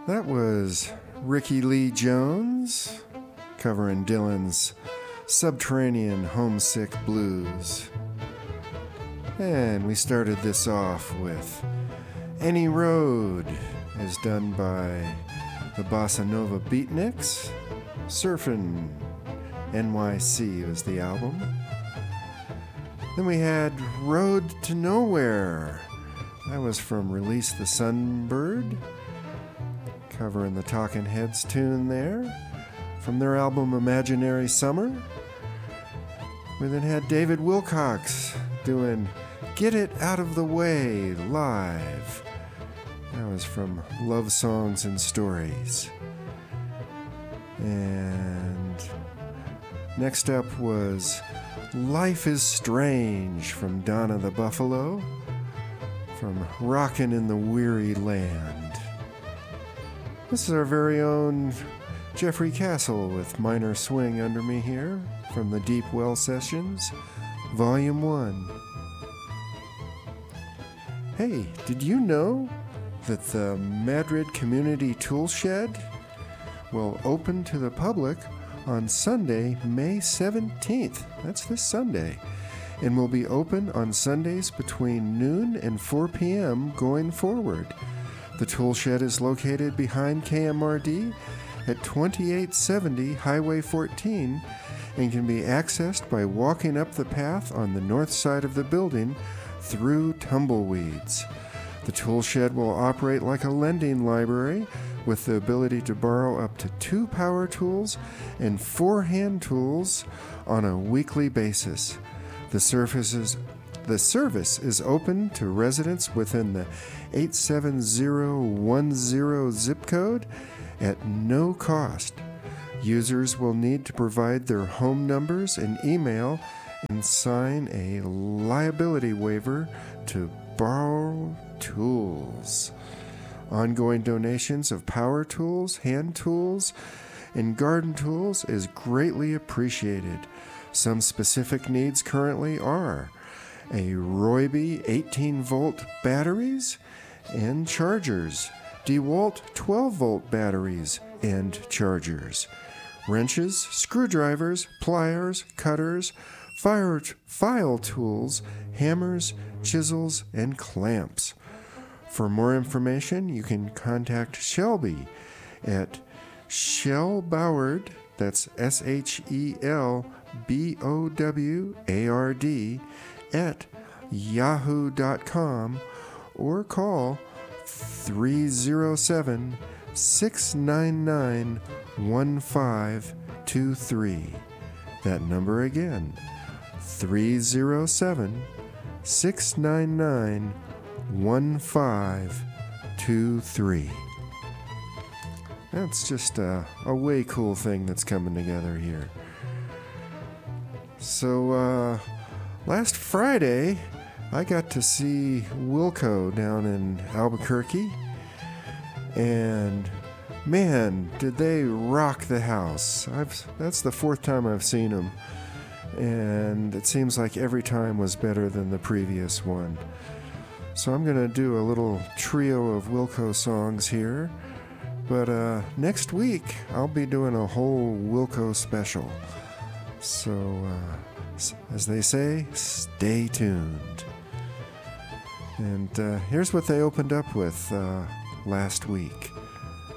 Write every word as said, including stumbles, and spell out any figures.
That was Ricky Lee Jones covering Dylan's Subterranean Homesick Blues. And we started this off with Any Road, as done by the Bossa Nova Beatniks. Surfin' N Y C was the album. Then we had Road to Nowhere. That was from Release the Sunbird, covering the Talking Heads tune there from their album Imaginary Summer. We then had David Wilcox doing Get It Out of the Way live. That was from Love Songs and Stories. And next up was Life is Strange from Donna the Buffalo, from Rockin' in the Weary Land. This is our very own Jeffrey Castle with Minor Swing under me here from the Deep Well Sessions, Volume one. Hey, did you know that the Madrid Community Tool Shed will open to the public on Sunday, May seventeenth? That's this Sunday. And will be open on Sundays between noon and four p.m. going forward. The tool shed is located behind K M R D at twenty-eight seventy Highway fourteen and can be accessed by walking up the path on the north side of the building through tumbleweeds. The tool shed will operate like a lending library with the ability to borrow up to two power tools and four hand tools on a weekly basis. The service is, the service is open to residents within the eight seven zero one zero zip code at no cost. Users will need to provide their home numbers and email and sign a liability waiver to borrow tools. Ongoing donations of power tools, hand tools, and garden tools is greatly appreciated. Some specific needs currently are a Ryobi eighteen volt batteries and chargers, DeWalt twelve volt batteries and chargers, wrenches, screwdrivers, pliers, cutters, fire, file tools, hammers, chisels, and clamps. For more information, you can contact Shelby at Shelboward, that's S H E L B O W A R D, at yahoo dot com, or call three oh seven, six nine nine, one five two three. That number again, three oh seven, six nine nine, one five two three. That's just a, a way cool thing that's coming together here. So, uh, last Friday, I got to see Wilco down in Albuquerque, and man, did they rock the house. I've, that's the fourth time I've seen them, and it seems like every time was better than the previous one. So I'm going to do a little trio of Wilco songs here, but uh, next week I'll be doing a whole Wilco special. So, uh, as they say, stay tuned. And uh, here's what they opened up with uh, last week.